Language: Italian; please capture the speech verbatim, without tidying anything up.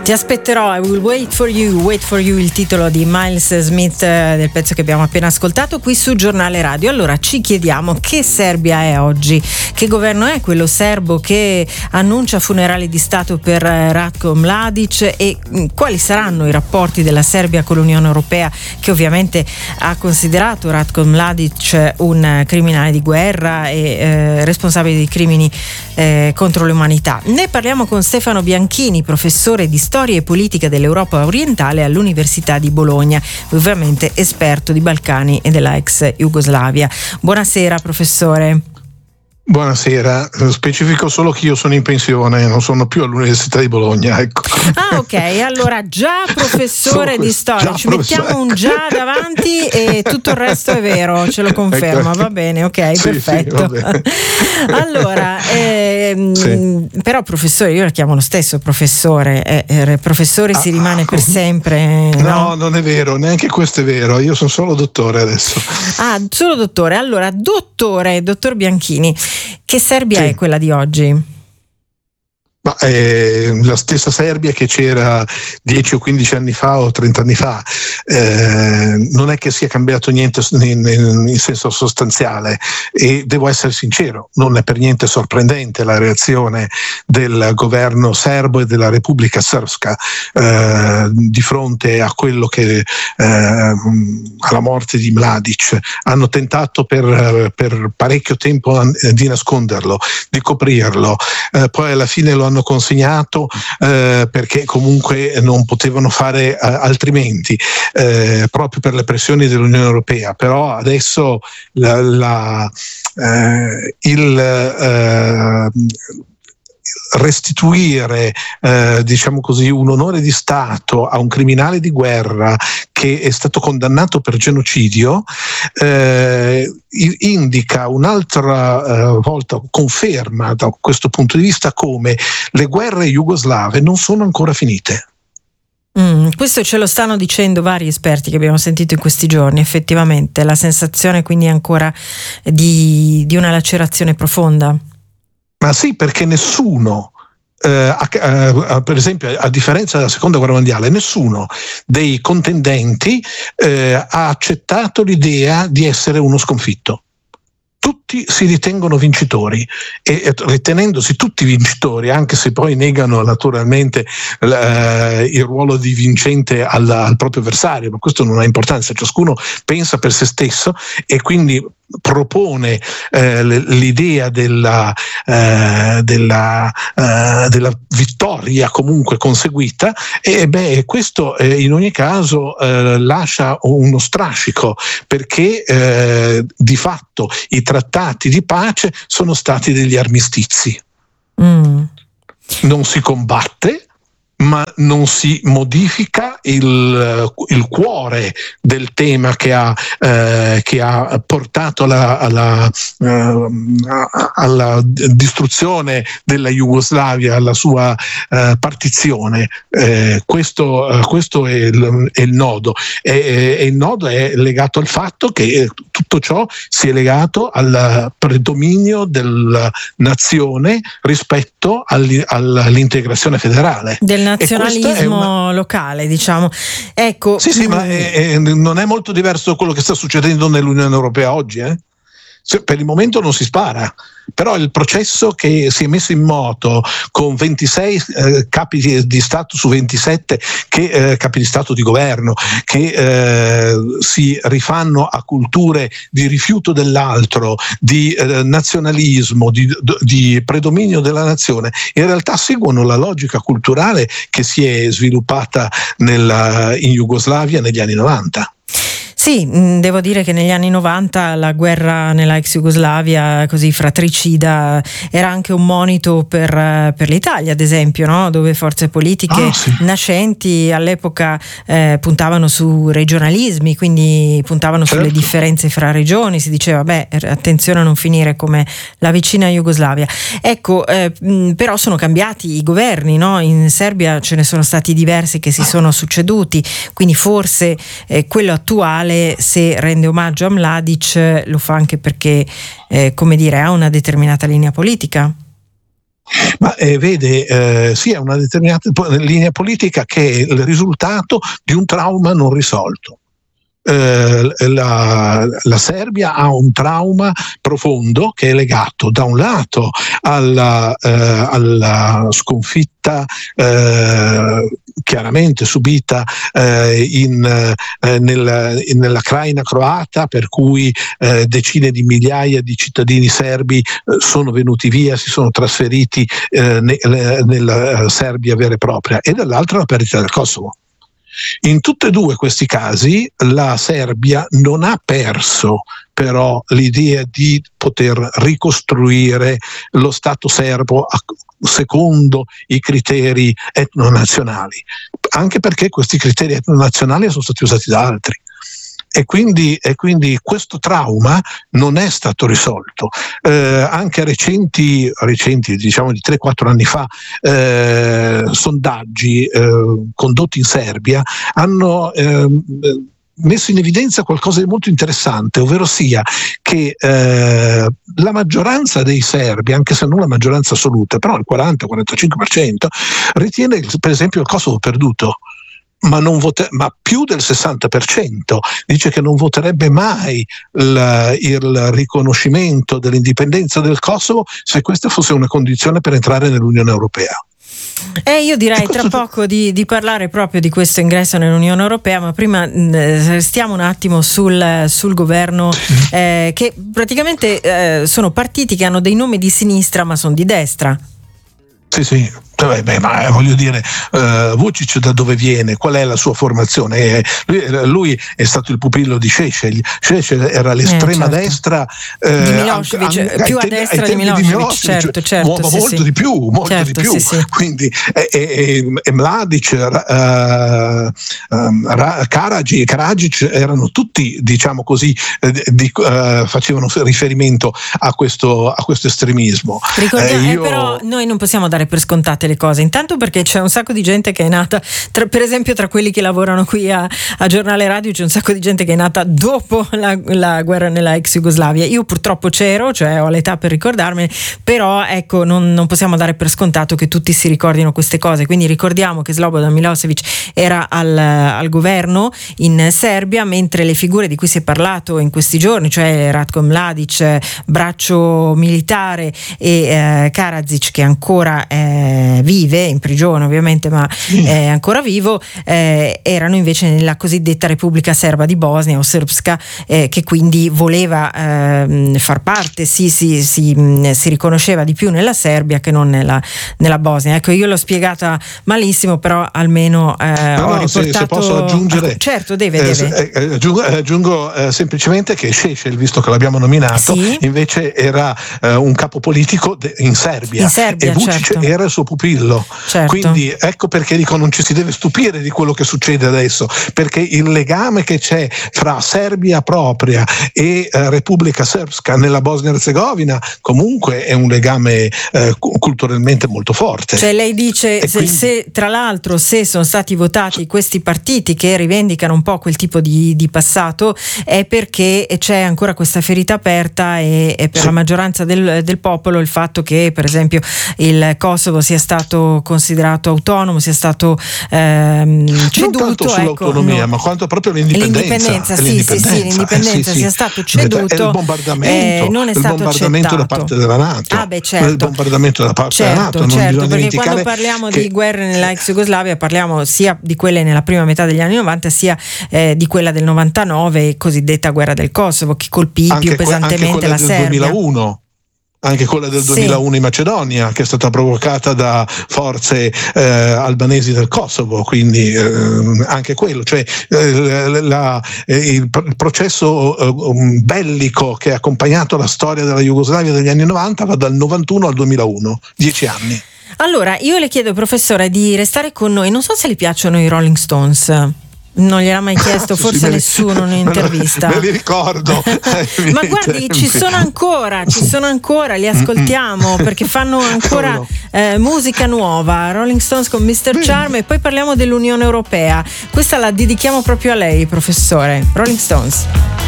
Ti aspetterò, I will wait for you, wait for you, il titolo di Miles Smith eh, del pezzo che abbiamo appena ascoltato qui su Giornale Radio. Allora ci chiediamo che Serbia è oggi, che governo è quello serbo che annuncia funerali di Stato per eh, Ratko Mladic e mh, quali saranno i rapporti della Serbia con l'Unione Europea, che ovviamente ha considerato Ratko Mladic un eh, criminale di guerra e eh, responsabile di crimini eh, contro l'umanità. Ne parliamo con Stefano Bianchini, professore di storia e politica dell'Europa orientale all'Università di Bologna, ovviamente esperto di Balcani e della ex Jugoslavia. Buonasera professore. Buonasera, specifico solo che io sono in pensione, non sono più all'Università di Bologna, ecco. Ah, ok, allora già professore di storia, ci professore. mettiamo un già davanti e tutto il resto è vero, ce lo conferma, va bene, ok, sì, perfetto. Sì, va bene. Allora, ehm, sì. Però professore, io la chiamo lo stesso professore, eh, eh, professore si ah, rimane per sempre. No, no, non è vero, neanche questo è vero, io sono solo dottore adesso. Ah, solo dottore, allora dottore, dottor Bianchini, che Serbia sì. è quella di oggi? Ma è la stessa Serbia che c'era dieci o quindici anni fa o trenta anni fa, eh, non è che sia cambiato niente in, in, in senso sostanziale, e devo essere sincero, non è per niente sorprendente la reazione del governo serbo e della Repubblica Srpska eh, di fronte a quello che eh, alla morte di Mladic hanno tentato per, per parecchio tempo di nasconderlo, di coprirlo, eh, poi alla fine lo hanno consegnato eh, perché comunque non potevano fare eh, altrimenti eh, proprio per le pressioni dell'Unione Europea. Però adesso la, la, eh, il eh, restituire eh, diciamo così un onore di Stato a un criminale di guerra che è stato condannato per genocidio eh, indica un'altra eh, volta, conferma da questo punto di vista come le guerre jugoslave non sono ancora finite. Mm, questo ce lo stanno dicendo vari esperti che abbiamo sentito in questi giorni, effettivamente la sensazione quindi ancora di, di una lacerazione profonda. Ma sì, perché nessuno, eh, eh, per esempio, a differenza della seconda guerra mondiale, nessuno dei contendenti eh, ha accettato l'idea di essere uno sconfitto. Tutti si ritengono vincitori e ritenendosi tutti vincitori, anche se poi negano naturalmente eh, il ruolo di vincente al, al proprio avversario, ma questo non ha importanza, ciascuno pensa per se stesso e quindi propone eh, l'idea della, eh, della, eh, della vittoria comunque conseguita, e beh, questo eh, in ogni caso eh, lascia uno strascico, perché eh, di fatto i trattati di pace sono stati degli armistizi. Mm. Non si combatte, ma non si modifica il, il cuore del tema che ha, eh, che ha portato alla, alla, eh, alla distruzione della Jugoslavia, alla sua eh, partizione. Eh, questo, eh, questo è il, è il nodo. E, e il nodo è legato al fatto che tutto ciò si è legato al predominio della nazione rispetto all'integrazione federale. Del nazionalismo una... locale, diciamo. Ecco. Sì, sì, ma è, è, non è molto diverso da quello che sta succedendo nell'Unione Europea oggi, eh? Per il momento non si spara, però il processo che si è messo in moto con ventisei eh, capi di Stato su ventisette, che, eh, capi di Stato di governo, che eh, si rifanno a culture di rifiuto dell'altro, di eh, nazionalismo, di, di predominio della nazione, in realtà seguono la logica culturale che si è sviluppata nella, in Jugoslavia negli anni novanta. Sì, devo dire che negli anni novanta la guerra nella ex Jugoslavia così fratricida era anche un monito per, per l'Italia, ad esempio, no? Dove forze politiche ah, sì. nascenti all'epoca eh, puntavano su regionalismi, quindi puntavano certo. sulle differenze fra regioni, si diceva beh, attenzione a non finire come la vicina Jugoslavia. Ecco, eh, però sono cambiati i governi, no? In Serbia ce ne sono stati diversi che si sono succeduti, quindi forse eh, quello attuale, se rende omaggio a Mladic, lo fa anche perché eh, come dire, ha una determinata linea politica. Ma eh, vede, eh, sì, è una determinata linea politica che è il risultato di un trauma non risolto. Eh, la, la Serbia ha un trauma profondo che è legato da un lato alla, eh, alla sconfitta eh, chiaramente subita eh, in, eh, nel, in, nella Krajina croata, per cui eh, decine di migliaia di cittadini serbi eh, sono venuti via, si sono trasferiti eh, ne, nella Serbia vera e propria, e dall'altro la perdita del Kosovo. In tutti e due questi casi la Serbia non ha perso però l'idea di poter ricostruire lo Stato serbo a, secondo i criteri etnonazionali, anche perché questi criteri etnonazionali sono stati usati da altri. E quindi, e quindi questo trauma non è stato risolto. Eh, anche recenti, recenti, diciamo di tre quattro anni fa, eh, sondaggi eh, condotti in Serbia hanno eh, messo in evidenza qualcosa di molto interessante, ovvero sia che eh, la maggioranza dei serbi, anche se non la maggioranza assoluta, però il quaranta quarantacinque per cento, ritiene per esempio il Kosovo perduto. Ma, non vote- ma più del sessanta per cento dice che non voterebbe mai il, il riconoscimento dell'indipendenza del Kosovo se questa fosse una condizione per entrare nell'Unione Europea. Eh, io direi tra poco di, di parlare proprio di questo ingresso nell'Unione Europea, ma prima eh, stiamo un attimo sul, sul governo eh, che praticamente eh, sono partiti che hanno dei nomi di sinistra ma sono di destra. Sì, sì. Beh, beh, ma voglio dire, uh, Vučić da dove viene? Qual è la sua formazione? Eh, lui, lui è stato il pupillo di Šešelj. Šešelj era l'estrema eh, certo. destra eh, di Milošević, an- an- più a tempi, destra di Milošević, di Milošević, certo, certo, mo- sì, molto sì. di più, molto certo, di più. Sì, sì. Quindi e, e, e Mladić, uh, um, Karađić, Karađić erano tutti, diciamo così, eh, di, uh, facevano riferimento a questo, a questo estremismo. Ricordiamo, eh, io... eh, però noi non possiamo dare per scontate le cose, intanto perché c'è un sacco di gente che è nata tra, per esempio tra quelli che lavorano qui a, a Giornale Radio c'è un sacco di gente che è nata dopo la, la guerra nella ex Jugoslavia. Io purtroppo c'ero, cioè ho l'età per ricordarmene, però ecco non, non possiamo dare per scontato che tutti si ricordino queste cose, quindi ricordiamo che Slobodan Milošević era al, al governo in Serbia, mentre le figure di cui si è parlato in questi giorni, cioè Ratko Mladić, braccio militare, e eh, Karađić, che ancora eh, vive in prigione ovviamente, ma è ancora vivo, eh, erano invece nella cosiddetta Repubblica Serba di Bosnia o Srpska, eh, che quindi voleva eh, far parte, sì, sì, sì, si riconosceva di più nella Serbia che non nella, nella Bosnia. Ecco, io l'ho spiegata malissimo, però almeno eh, no, ho no, riportato. se, se posso aggiungere, certo, deve, eh, deve. Eh, aggiungo, aggiungo eh, semplicemente che Šešelj, visto che l'abbiamo nominato, sì? invece era eh, un capo politico de- in Serbia, in Serbia e Vučić certo. era il suo pupillo. Certo. Quindi ecco perché dico non ci si deve stupire di quello che succede adesso, perché il legame che c'è fra Serbia propria e eh, Repubblica Srpska nella Bosnia Erzegovina comunque è un legame eh, culturalmente molto forte. Cioè lei dice se, quindi... se tra l'altro se sono stati votati questi partiti che rivendicano un po' quel tipo di, di passato, è perché c'è ancora questa ferita aperta e, e per sì. la maggioranza del, del popolo il fatto che per esempio il Kosovo sia stato considerato autonomo, sia stato ehm, ceduto, non tanto sull'autonomia, ecco, no. ma quanto proprio l'indipendenza, l'indipendenza, sì, l'indipendenza, sì, sì, l'indipendenza eh, sì, sia sì. stato ceduto, è il bombardamento, eh, non è il stato bombardamento accettato. da parte della NATO, ah, beh, certo. il bombardamento da parte certo, della NATO, non certo, bisogna perché quando parliamo che... di guerre nella ex Jugoslavia parliamo sia di quelle nella prima metà degli anni novanta sia eh, di quella del novantanove, cosiddetta guerra del Kosovo, che colpì anche più que- pesantemente la del Serbia. duemilauno Anche quella del duemilauno sì. in Macedonia, che è stata provocata da forze eh, albanesi del Kosovo, quindi eh, anche quello, cioè eh, la, eh, il, il processo eh, bellico che ha accompagnato la storia della Jugoslavia degli anni novanta va dal novantuno al duemilauno, dieci anni. Allora, io le chiedo, professore, di restare con noi. Non so se le piacciono i Rolling Stones. Non gliel'ha mai chiesto, forse sì, nessuno in un'intervista. Me li ricordo. Ma guardi, ci sono ancora, ci sono ancora, li ascoltiamo perché fanno ancora eh, musica nuova. Rolling Stones con mister Charm, e poi parliamo dell'Unione Europea. Questa la dedichiamo proprio a lei, professore. Rolling Stones.